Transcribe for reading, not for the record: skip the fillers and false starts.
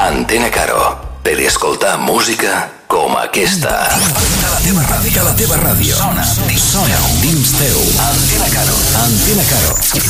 Antena Caro. Per escoltar música com aquesta. De la teva ràdio. Sona dins teu. Antena Caro. Antena Caro.